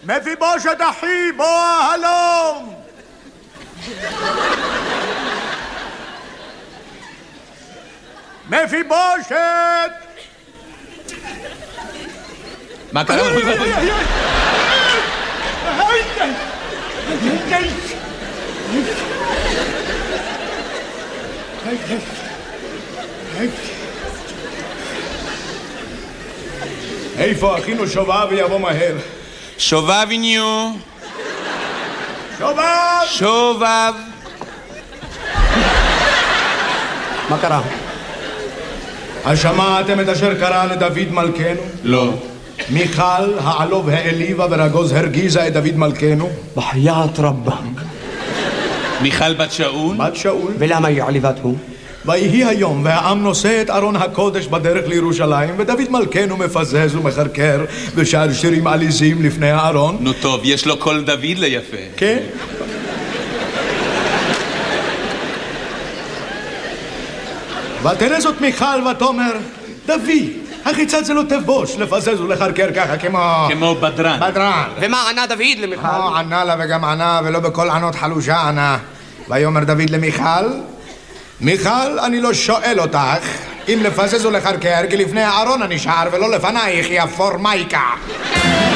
מפיבושת אחי, בוא הלום! מפיבושת! מה קרה? איפה אחינו שובב יבוא מהר? שובביניו. שובב! שובב. מה קרה? השמעתם את אשר קרה לדוד מלכנו? לא. מיכל העלוב העליבה ורגוז הרגיזה את דוד מלכנו? בחיית רבה. מיכל בת שאול? בת שאול. ולמה היא עליבתו? ויהי היום והעם נושא את ארון הקודש בדרך לירושלים ודוד מלכנו מפזז ומחרקר ושר שירים עליזים לפני הארון. נו טוב, יש לו קול דוד ליפה. כן? ותראה זאת מיכל ותאמר דוד, החיצת זה לא תבוש לפזז ולחרקר ככה כמו בדרן. בדרן. ומה ענה דוד למיכל? ענה לה וגם ענה ולא בכל ענות חלושה ענה. ויאמר דוד למיכל, מיכל, אני לא שואל אותך אם לפזז ולחרקר כי לפני הארון אני שר ולא לפנייך יא פורמייקה.